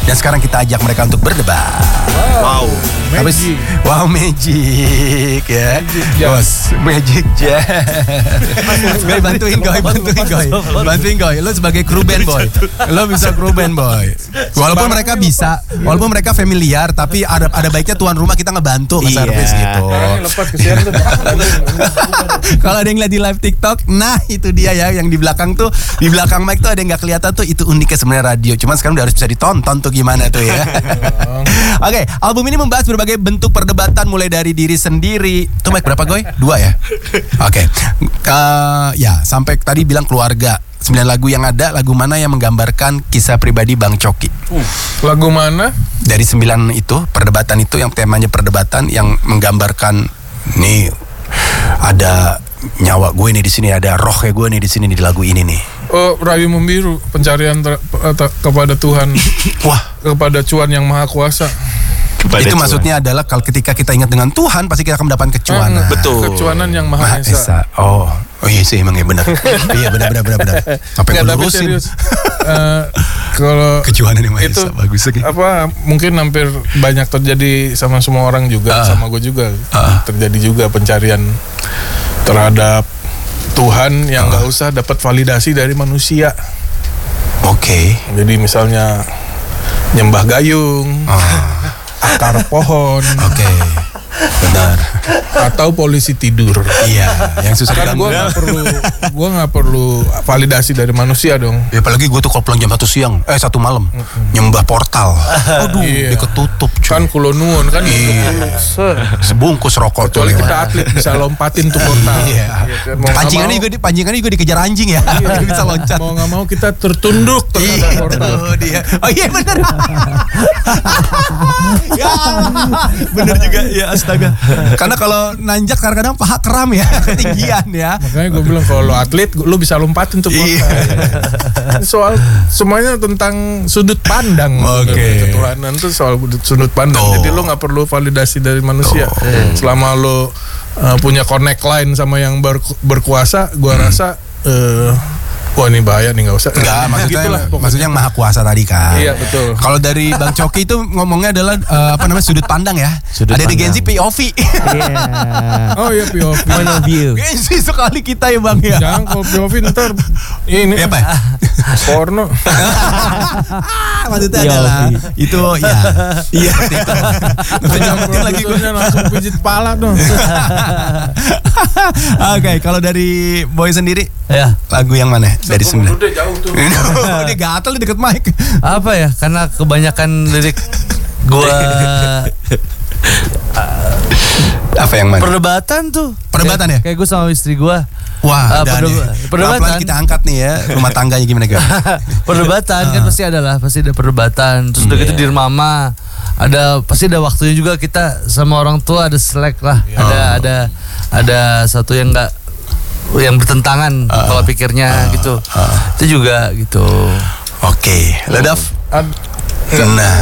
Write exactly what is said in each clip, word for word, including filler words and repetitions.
Dan sekarang kita ajak mereka untuk berdebat. Wow, Habis, magic. wow magic ya. Magic Jack. Bos, magic Jack. Goy bantuin Goy, bantuin Goy. Bantuin Goy. Lo sebagai kru band boy. Lo bisa kru band boy. Walaupun mereka bisa, walaupun mereka familiar, tapi ada ada baiknya tuan rumah kita ngebantu ke Iya. service gitu. Sekarang lepas kesian tuh. Kalau ada yang lihat di live TikTok, nah itu dia ya yang di belakang tuh, di belakang mic tuh ada yang nggak kelihatan tuh, itu uniknya sebenarnya radio. Cuman sekarang udah harus bisa ditonton tuh gimana tuh ya. Oke, album ini membahas berbagai bentuk perdebatan mulai dari diri sendiri. Tuh mic berapa Goy? Dua ya? Oke. Eh, ya, sampai tadi bilang keluarga. Sembilan lagu yang ada, lagu mana yang menggambarkan kisah pribadi Bang Coki? Lagu mana? Dari sembilan itu, perdebatan itu yang temanya perdebatan yang menggambarkan nih ada nyawa gue nih di sini, ada roh kayak gue nih di sini nih, di lagu ini nih. Oh, Rayu Membiru, pencarian ter- ter- kepada Tuhan. Wah, kepada Cuan yang Maha Kuasa. Kepada itu Tuhan. maksudnya adalah kalau ketika kita ingat dengan Tuhan pasti kita akan mendapatkan kecuanan. Ah, Betul. Kecuanan yang Maha Maha Esa. Esa. Oh, oh iya sih emang ya benar. Iya benar benar benar benar. Sampai Nggak, tapi ngelurusin. serius. Eh, kalau Kecuanan yang Maha itu Esa bagus lagi. apa mungkin hampir banyak terjadi sama semua orang juga, Ah. sama gue juga. Ah. Terjadi juga pencarian terhadap Tuhan yang nggak usah dapat validasi dari manusia. Oke. Jadi misalnya nyembah gayung, Ah, akar pohon, Oke. Benar. atau polisi tidur. Iya, yang susah Kan gue diganggu. nggak perlu, gue nggak perlu validasi dari manusia dong. Ya, apalagi gue tuh kalau pulang jam satu siang, eh satu malam, nyembah portal. Aduh, Iya. dia ketutup cuy. Kan kulo nuwun kan. Iya. Se- Sebungkus rokok tuh. Kecuali lewat. kita atlet bisa lompatin tuh portal. Iya. kan? Mau nggak Pancingannya mau- juga di pancingannya juga dikejar anjing ya. Dia bisa loncat. Mau nggak mau kita tertunduk terhadap Iya, portal. tuh dia. Oh iya bener. Ya, bener juga ya astaga. Karena kalau nanjak kadang-kadang paha kram ya, ketinggian ya. Makanya gue bilang kalau lo atlet, lo bisa lompatin tuh portal. Iya. Soal semuanya tentang sudut pandang. Oke. Ketuhanan tuh soal sudut pandang. Oh. Jadi lo nggak perlu validasi dari manusia. Selama lo uh, punya connect line sama yang ber- berkuasa, gue rasa uh, wah ini bahaya nih, nggak usah. Enggak, maksudnya Gitulah pokoknya. maksudnya yang maha kuasa tadi kan. Iya, betul. Kalau dari Bang Coki itu ngomongnya adalah eh, apa namanya sudut pandang ya. Sudut Ada di pandang. Genzi P O V. Iya. Oh iya P O V. Point of view. Genzi sekali kita ya Bang ya. Jangan kalau P O V ntar ini Ya, apa? porno. Ah, maksudnya P O V. adalah itu ya. Iya. Nanti nyamatin lagi gue. Produsernya langsung pijit pala dong. Oke, kalau dari Boy sendiri Ya, lagu yang mana dari sembilan? Udah jauh tuh. Dia gatel di deket mic. apa ya? Karena kebanyakan lirik gua Apa yang mana? perdebatan tuh. Perdebatan ya? Kayak gue sama istri gua. Wah, Ah, udah perdeba- nih. perdebatan. Pelan-pelan kita angkat nih ya rumah tangganya gimana guys? Perdebatan kan pasti ada lah, pasti ada perdebatan. Terus udah gitu di mama ada pasti ada waktunya juga, kita sama orang tua ada selek lah. Ada ada ada satu yang enggak yang bertentangan kalau pikirnya gitu. Itu juga gitu. Oke, Ledaf. Ad- Nah,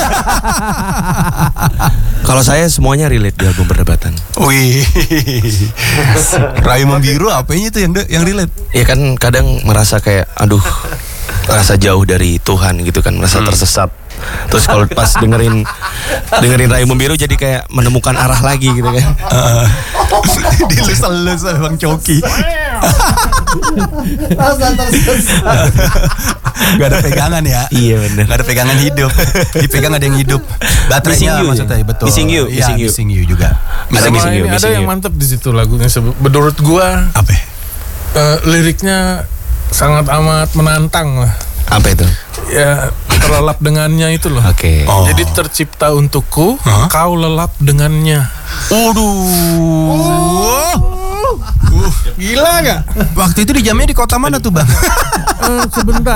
Kalau saya semuanya relate di album perdebatan. wih, Rayu Membiru apanya itu yang de- yang relate? Ya kan kadang merasa kayak aduh, merasa jauh dari Tuhan gitu kan, merasa tersesat. Terus kalau pas dengerin dengerin Rayu Membiru jadi kayak menemukan arah lagi gitu kan. Dilus-lus sama Bang Coki. Gak ada pegangan ya. Iya bener. Gak ada pegangan hidup. Dipegang ada yang hidup. Missing Baterainya You maksudnya ya? betul. Missing You, Iya, Missing You. Missing You juga. Ada Sama Missing You, ini ada Missing yang You. mantep di situ lagunya. Sebe- Menurut gua Apa? ya? eh, liriknya sangat amat menantang lah. Apa itu? Ya terlelap dengannya itu loh. Oke. Oh. Jadi tercipta untukku, Hah? kau lelap dengannya. Waduh. Gila nggak? Waktu itu di jamnya di kota mana tuh Bang? Eh, sebentar.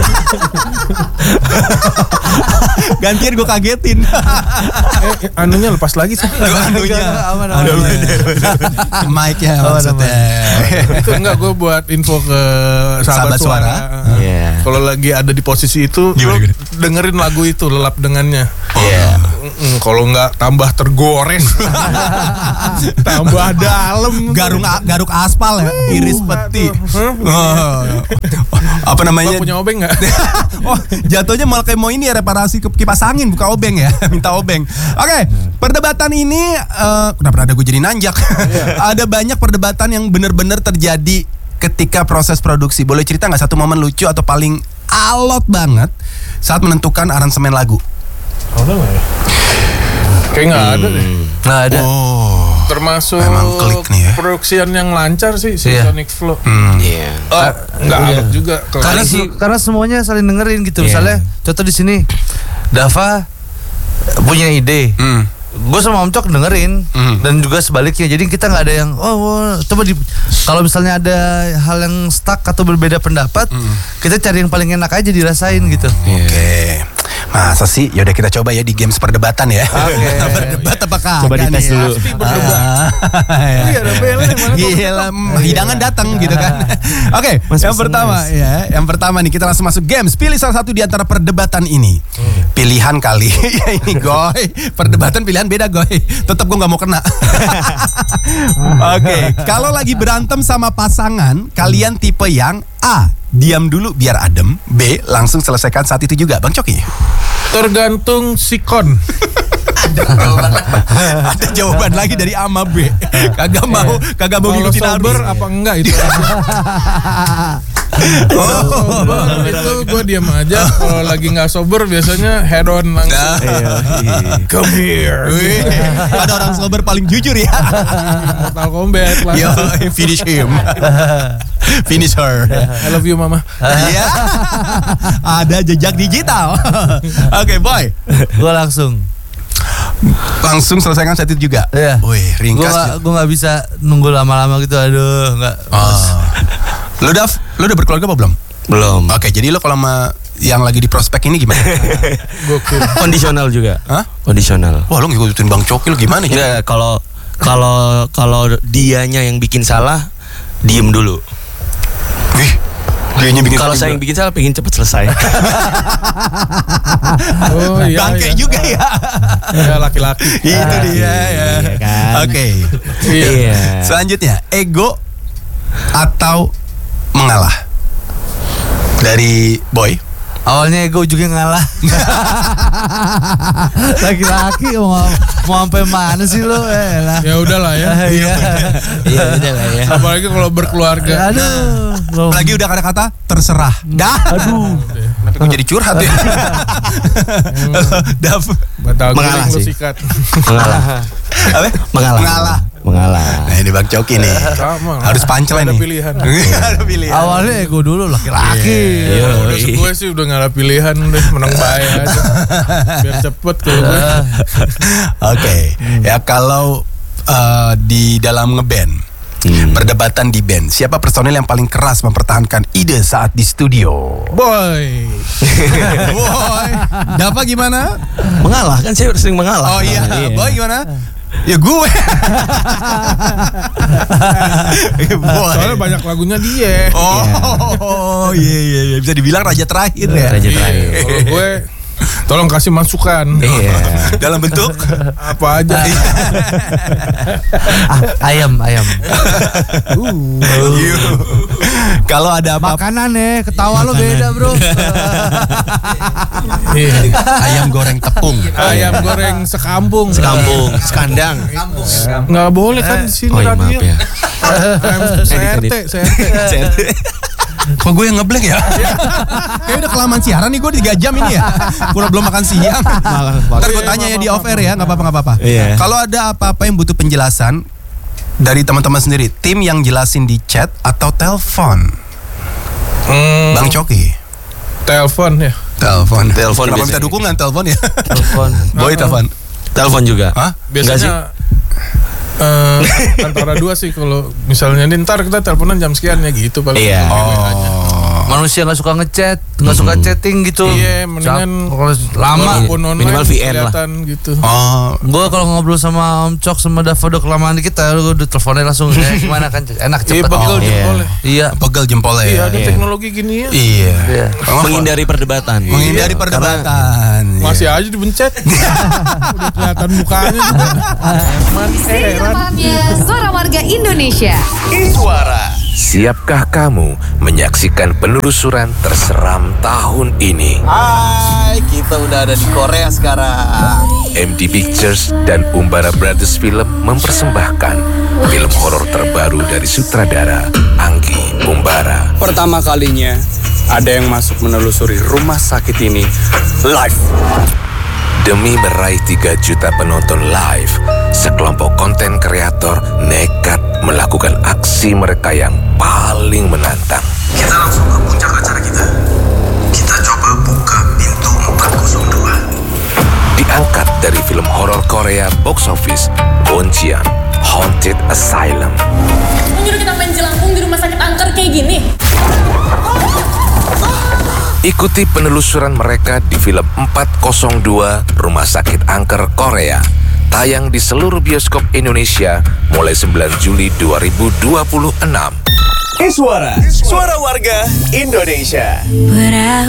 Gantian gue kagetin. eh, eh, anunya lepas lagi sih. Anunya. Aman, aman, Anunya. Mic-nya maksudnya. Itu enggak, gue buat info ke sahabat, Sahabat suara. suara. Iya. Kalau lagi ada di posisi itu, Gimana, lu gimana? dengerin lagu itu lelap dengannya. Iya. Mm-mm, kalau nggak tambah tergoreng, tambah dalam. Garung garuk aspal ya, iris peti. Huh? Oh. Apa namanya? Bang punya obeng nggak? Oh, jatuhnya malah kayak mau ini ya, reparasi ke kipas angin, buka obeng ya, minta obeng. Oke, perdebatan ini uh, kenapa ada gue jadi nanjak? Ada banyak perdebatan yang benar-benar terjadi ketika proses produksi. Boleh cerita nggak satu momen lucu atau paling alot banget saat menentukan aransemen lagu? Ada nggak ya? Kayak nggak ada deh. Nggak ada. Oh, Termasuk Emang klik nih ya. produksian yang lancar sih si Iya. Sonic Flow. hmm. Iya. Oh, nggak Iya. alot juga. Kalau Karena sih- se- karena semuanya saling dengerin gitu. Iya. Misalnya contoh di sini Dava punya ide. Hmm. Gue sama Om Cok dengerin Hmm. dan juga sebaliknya. Jadi kita nggak ada yang oh, oh coba di kalau misalnya ada hal yang stuck atau berbeda pendapat, kita cari yang paling enak aja dirasain gitu. Oke. Masa sih? Yaudah kita coba ya di games perdebatan ya. Oke. Berdebat apa kagak Coba dites nih ya? dulu. Pasti berdebat. Ah, Iya, ada bele, mana kok Gila, mm, hidangan datang gitu kan. Oke, Mas yang pesen pertama mas. ya, yang pertama nih kita langsung masuk games. Pilih salah satu di antara perdebatan ini. Pilihan kali. Ya ini goy. Perdebatan pilihan beda goy. Tetap gue nggak mau kena. Oke, kalau lagi berantem sama pasangan, kalian tipe yang A, diam dulu biar adem, B, langsung selesaikan saat itu juga. Bang Coki. Tergantung sikon. Ada jawaban lagi dari A sama B. Kagak mau, kagak mau Kalau ngikutin sober arus. apa enggak itu? Oh. Sober itu gue diam aja. Kalau lagi nggak sober biasanya head on langsung. Come here. Wih, ada orang sober paling jujur ya. Mortal Kombat Yo, langsung. finish him. Finish her. I love you mama. Iya. Ada jejak digital. Oke, boy. Gue langsung. Langsung selesaikan saat itu juga. Iya. Wih, Gue ringkas. gak, gue nggak bisa nunggu lama-lama gitu. Aduh, nggak. Oh. Lu Dav, lu udah berkeluarga apa belum? Belum. Oke, jadi lu kalau sama yang lagi di prospek ini gimana? Gokil. Kondisional juga. Hah? Kondisional. Wah, lu ngikutin Bang Coki lu gimana? Jadi? Enggak, kalau kalau kalau dianya yang bikin salah, diem dulu. Wih, dianya bikin Kalau saya yang bikin salah, pengen cepet selesai. Oh iya. bangke iya. juga ya. Ya laki-laki. Itu dia ya. Iya kan. Oke. Iya. Selanjutnya, ego atau mengalah? Dari Boy. Awalnya ego juga ngalah. Laki-laki mau mau sampai mana sih lo? Eh lah. Ya udahlah ya. Iya. Iya udah lah ya. Apalagi kalau berkeluarga. Aduh. Lagi udah kata-kata terserah. Dah. Aduh. Kenapa gue jadi curhat ya? Dav. Batal Mengalah guling lu sih. sikat. Mengalah. Apa? Mengalah. Mengalah. Mengalah. Nah ini Bang Coki nih. Sama lah. Harus punchline Ada nih. pilihan. Ada pilihan. Awalnya ego dulu laki-laki. Iya. Udah gue sih udah nggak ada pilihan deh, menang baik aja. Biar cepet kalau gue. Oke. Ya kalau uh, di dalam ngeband, Hmm. perdebatan di band, siapa personil yang paling keras mempertahankan ide saat di studio? Boy. Boy, Dava gimana? Mengalah kan saya sering mengalah. Oh iya, Boy gimana? Ya gue. Boy. Soalnya banyak lagunya dia. Oh, iya iya iya, bisa dibilang raja terakhir ya. Raja Iya. terakhir. Kalau gue tolong kasih masukan. Iya. Dalam bentuk Apa aja. Ah, ayam, ayam. Iya. Kalau ada apa Makanan nih, ketawa lo beda bro. Iya. ayam goreng tepung. Ayam goreng sekampung. Sekampung, sekandang. Nggak boleh kan di sini Oh iya maaf radio. ya. Ayam C R T, C R T. Kok gue yang ngeblank ya? Kayaknya udah kelamaan siaran nih, gue tiga jam ini ya. Kurang belum makan siang. Ntar gue tanya ya di off air ya, nggak apa-apa nggak apa-apa. Iya. Kalau ada apa-apa yang butuh penjelasan dari teman-teman sendiri, tim yang jelasin di chat atau telepon? Hmm, Bang Coki. telepon ya. Telepon. Telepon Kenapa biasanya. minta dukungan telepon ya? Telepon. Boy telepon. Telepon juga. Hah? Enggak sih? Biasanya eh, antara dua sih kalau misalnya nih, ntar kita teleponan jam sekian ya gitu paling. Iya. Oh. manusia nggak suka ngechat, nggak suka chatting gitu. Iya, mendingan Kalau lama. walaupun online Minimal V N lah. kelihatan gitu. Oh, Gue kalau ngobrol sama Om Cok sama Dava udah kelamaan dikit, gue udah teleponnya langsung. Eh, gimana kan enak Iya, cepet. pegel Oh, jempolnya. Iya. pegel jempolnya Iya, ya. ada teknologi gini ya. Iya. Iya. Oh, Menghindari perdebatan. menghindari perdebatan. Masih aja dibencet. Udah kelihatan mukanya juga. Cuman heran. Malamnya Suara Warga Indonesia. Suara. Siapkah kamu menyaksikan penelusuran terseram tahun ini? Hai, kita udah ada di Korea sekarang. M D Pictures dan Umbara Brothers Film mempersembahkan film horor terbaru dari sutradara Anggi Umbara. Pertama kalinya ada yang masuk menelusuri rumah sakit ini live. Demi meraih tiga juta penonton live, sekelompok konten kreator nekat melakukan aksi mereka yang paling menantang. Kita langsung ke puncak acara kita. Kita coba buka pintu empat nol dua. Diangkat dari film horor Korea box office Wonjian Haunted Asylum. Menyuruh kita main jelangkung di rumah sakit angker kayak gini. Ikuti penelusuran mereka di film empat nol dua Rumah Sakit Angker Korea. Tayang di seluruh bioskop Indonesia mulai sembilan Juli dua ribu dua puluh enam. Suara. Suara Warga Indonesia.